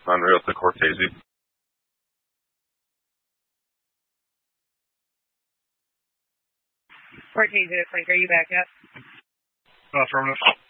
Unreal to Cortese. Cortese, it's like, are you back up? Affirmative.